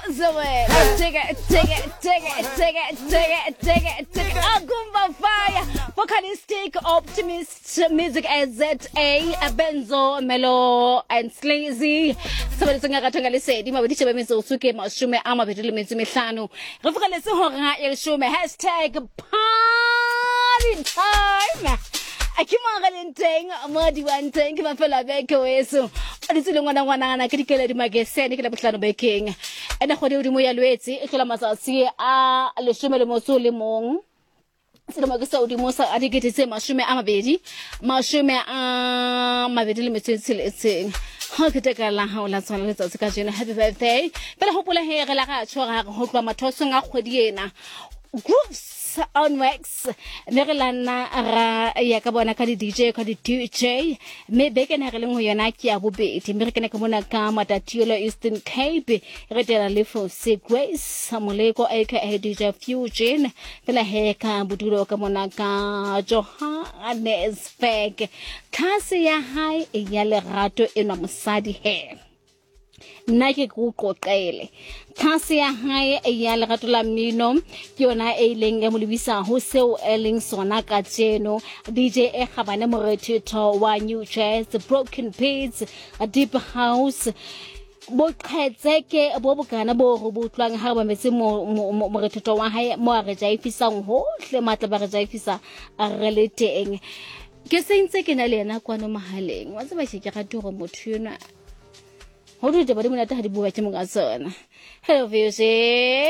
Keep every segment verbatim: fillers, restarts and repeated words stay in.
Zoe, take it, take it, take it, take it, take it, take it, take it. Agumba fire, vocalistic, optimist, music as Z A, Benzo, Melo, and Sleazy. Somebody sing a Katanga said, Ima Vidicha Mizo Suke, Mashume, Ama Vidilim Mizano. Revocalis Hora, El Shume, hashtag party time. I keep on getting thing, a muddy one thing, my fellow Beko. So, I didn't want to one and I critical at my guest, Seneca Plano baking. And I do Moya Lueti, Ekilamasa, see, ah, Lushuma Mosuli Mong. So the most I get to say, Mashume Amabedi, Mashume, ah, my little Missus saying, how could take a la how last one with us, happy birthday. But I hope I hear a la chora, Hokama tossing up with Yena. Groups on wax, Marilana, Yakabona Kadi D J, Kadi D J, may bacon Helen Yanaki Abu Be, American Kamuna Kama, Tula Eastern Cape, Redella Lifo, Sick Ways, Samuleko, aka D J Fusion, Pelaheka, Buduro Kamonaka, Johannes Fag, Cassia High, a yellow rato in a Masadi hair. Nike Kuko Kaile. Cassia High, a yellow ratula mino, Fiona Ailing, Emulivisa, Hussein Elling, Sonaka Geno, D J Ehabana Moretito, one new chairs, the broken pits, a deep house. Bokazeke, a Bobocana, Bobutlang, Harbor, Messimo Moretito, Morajaifisa, Ho, the Matabajaifisa, are relating. Guessing second Elena, Quano Mahaling, what's the way she got to Motuna? How do you do that? Hello, Fusion.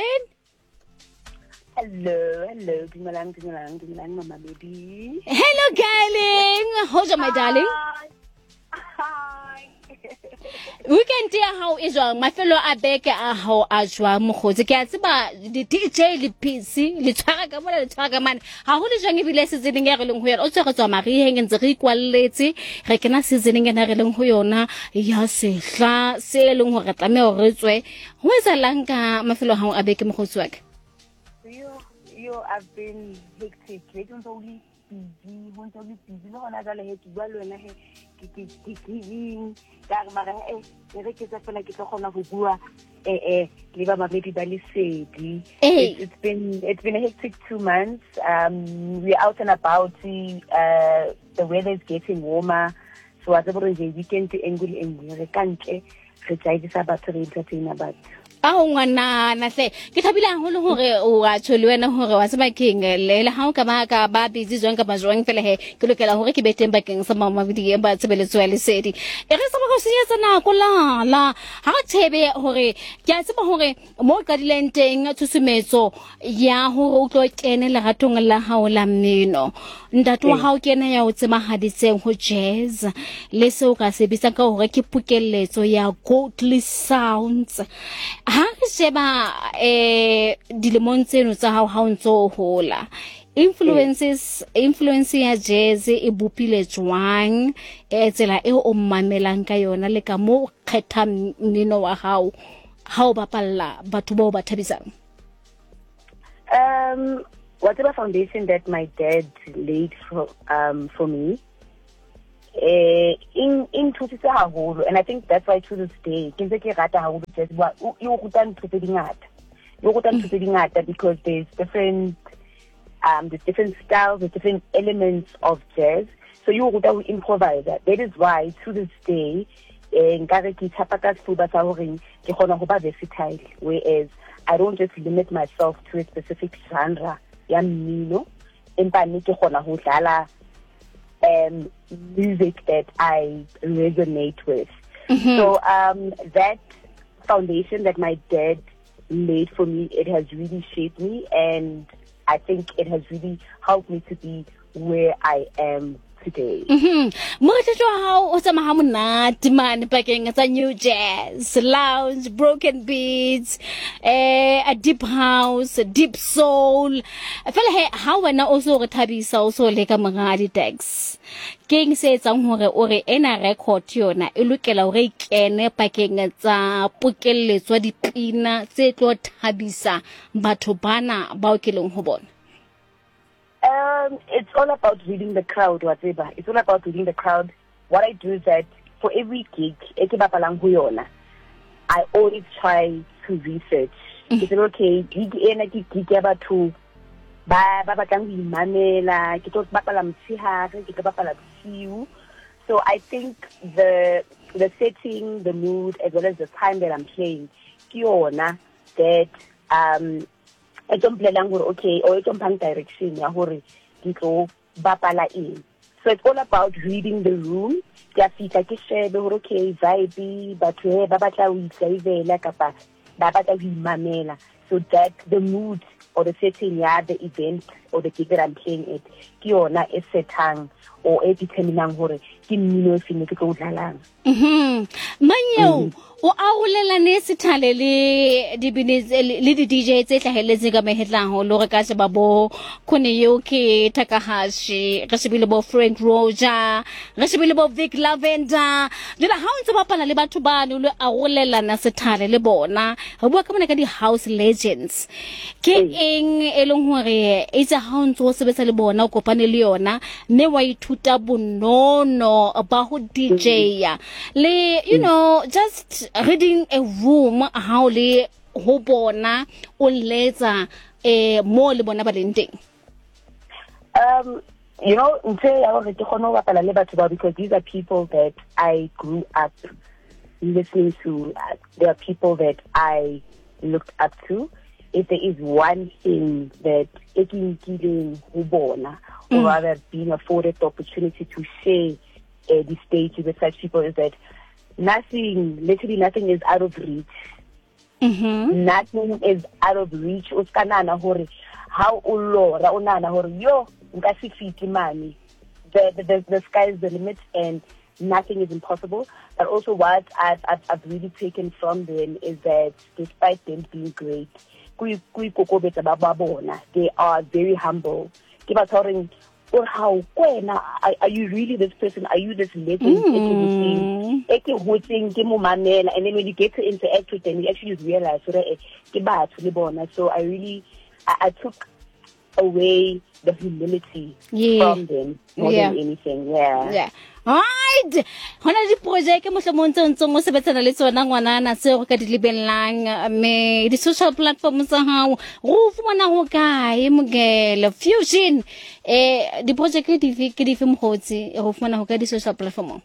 Hello, hello, Timalang, Timalang, Timalang, Mama baby. Hello, darling. How's your my darling? Hi. We can tell how is my fellow Abeka how Ashwa Mohozi Katsiba, the D J, the P C, the Tagaman, the Tagaman. How old is young if he lessons in Yarlung where also has a Marie and the equal lady, recognizes in Yarlung Huyona, Yasi, Sailung or at a mill Rizway. Where's a Lanka, my fellow how Abeka Mohoswag? You, you have been hectic, you don't only busy, won't only busy, no one has a head to well when I giving that mara eh re ke tsa fela ke tlo gona go bua eh eh le ba mabedi ba le sedi. It's been it's been a hectic two months. Um we're out and about. Uh the weather is getting warmer, so as a weekend to engul engul re kantle re tsaitsa batho re entertain about. Oh, one na say, get a bilang hore or actually when a hore was my king, Lela Hakamaka, Babi, Zonka Bazwang Fele, could look at a horrible betten back in some of the but Venezuela city. It is some of us na cola la how tebe hore, Jasper hore, more cadilenting to Sumeso, Yahu, and La Hatunga la Haula Mino. That was how can I out some hadith who jazz, Leso Casibisaka, Rekipukele, so ya goatly sounds. Seba eh Dilimonte no sa how how so hola influences influencing jazz e bupile jwang e tsela e o mamelang ka yona le ka mo kgetha mmino wa hao how bapalla batho bo ba thabisang. Um whatever foundation that my dad laid for um for me Uh, in in Tutisa Haholo, and I think that's why to this day, Kinseki Rata Haholo says, well, you couldn't put it in art. You couldn't put it in art because there's different, um, there's different styles, there's different elements of jazz. So you would improvise that. That is why to this day, Nkareki Tapakas Fuba Sahoring, Kihona Hoba versatile, whereas I don't just limit myself to a specific genre. Yamino, Impani Kihona Hutala. Um, music that I resonate with. Mm-hmm. So um, that foundation that my dad laid for me, it has really shaped me, and I think it has really helped me to be where I am today. Mm-hmm. How awesome how not demand packing as a new jazz, lounge, broken beats, eh, a deep house, a deep soul. I feel like how when I also retabis also like a mangadi text. King says somewhere or any record yona, you look at a rake and packing at a pukele, swadi pina, set what habisa, batobana, baukilung hobon. Um, it's all about reading the crowd, whatever. It's all about reading the crowd. What I do is that for every gig, I always try to research. Mm. Ke okay, gig ena ke gig ya batho ba ba batlang go imamela, ke tlo bapala mtshihare, ke tlo bapala bosiu. So I think the the setting, the mood, as well as the time that I'm playing, ke yona that um I don't play lang okay, or I don't plan direction ya hore ke tlo bapala eng. So it's all about reading the room. Ya fita ke shebe hore okay, vibe batho ba batla o itlaivela kapa ba batla go imamela. So that the mood or the setting ya the event or the gig that I'm playing it, ke yona e setang or e determinang hore ke mmino e feng ke tlo dlalang. Mhm. Manyo o aulela ne sithale le dibini le di D J tse hlaheletse ka mehetlang ho lo re ka se babo khone yo ke Takahashi re sebile bo Frank Roger re sebile bo Vic Lavender dira ha ntse ba pala le batho ba ne le aulela na sithale le bona re bua ka bona ka di house legends ke eng e leng hore e tsa ha ntse o sebetsa le bona o kopane le yona ne wa ithuta bonono ba ho D J ya le you know just reading a room how le ho bona o letsa eh mo le bona ba leng teng. Um you know ntse ya hore ke kgone ho bapala le batho ba because these are people that I grew up listening to. Uh, there are people that I looked up to. If there is one thing that ekinkileng ho bona or rather being afforded the opportunity to share uh, the stage with such people is that nothing, literally nothing is out of reach. Mm-hmm. Nothing is out of reach. Uskanana hore how ulo ra unana hore yo ngasi fiti mani. The, the the the sky is the limit and nothing is impossible. But also what I've I've, I've really taken from them is that despite them being great, kui kui kokobetsa ba ba bona, they are very humble. Ke ba tshwareng or how kwena are you really this person, are you this legend Mm. eke hotseng ke mo mamela, and then when you get to interact with them you actually realize hore ke batho le bona. So I really I, I took away the humility Yeah. from them more Yeah. than anything. Yeah. Yeah. Right. Hona di project mo hlomontsho ntse mo sebetsana le tsona ngwanana se go ka di lebellang me di social platforms tsa hao go fumana go kae mogele Fusion eh di project di ke di fe mogotsi go fumana go ka di social platform.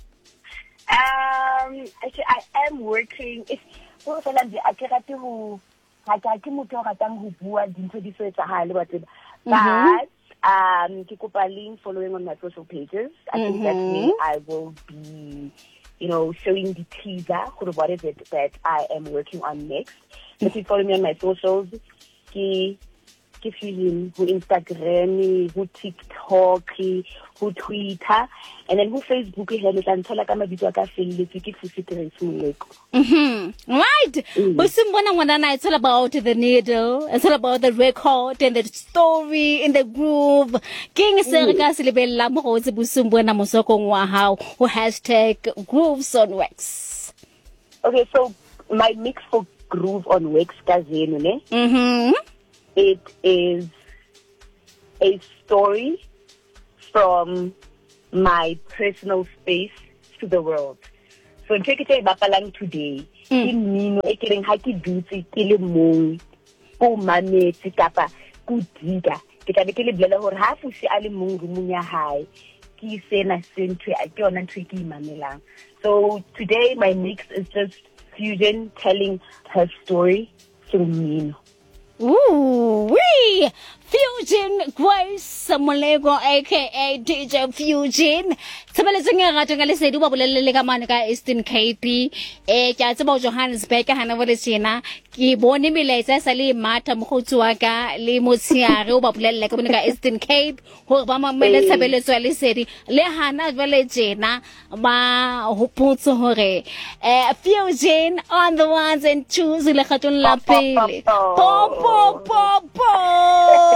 Um actually I am working if go fela di a ke rate ho ga ke motho ga tang ho bua dintho di so etsagale ba tseba but um ke kopa link following on my social pages. I think that's me. I will be you know showing the teaser for what is it that I am working on next. If you follow me on my socials, ke ke Fusion who Instagram, who TikTok, who Twitter, and then who Facebook he le tla nthola ka mabitso a ka felletse ke Fusi Grace Moleko. Mhm. Right. Mm. But simbona ngwanana it's all about the needle, it's all about the record and the story in the groove. King se re ka se lebella mo go tse busimbona mosokong wa hao ho hashtag grooves on wax. Okay, so my mix for groove on wax ka zeno ne. Mhm. It is a story from my personal space to the world. So take it bapalang today. Ke mmino e kereng ha ke dutse ke le mong o mametse kapa ku diga ke tla be ke le blela hore ha Fusi a le mong rumong ya hae ke sena sentwe a ke yona ntwe ke imamelang. So today my mix is just Fusion telling her story through mmino. Ooh, wee! Fusion Grace Moleko aka D J Fusion. Sebeletse nga ga tanga le sedi ba bolelele ka mane ka Eastern Cape. Eh ke a tseba Johannesburg hana bo le sena. Ke bone melaetsa sa le matha mogotsi wa ka le motsiare o ba bolelele ka bone ka Eastern Cape hore ba mamele tshebeletso le sedi le hana jwale jena ba hopotse hore eh Fusion on the ones and twos le khatong la pele. Pop pop pop.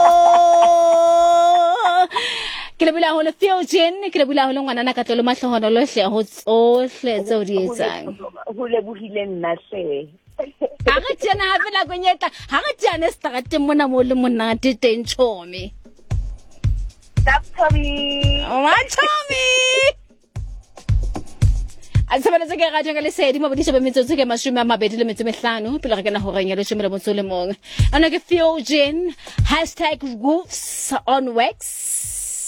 Ke le bula ho le Fusion ke le bula ho le ngwana na ka tlolo mahlohono lo hle ho tsohle tseo di etsang Ho lebohile nna hle. ha re tsena ha fela go nyeta ha re tsena strateng mona mo le monate teng chomi Stop Tommy. wa chomi a tsebana tse ke ga tšanga le sedi mo boditše ba metsotso ke mashome a mabedi le metso e mehlano pele re kena horeng ya leshome le motso o le mong ana ke Fusion hashtag Woofs on Wax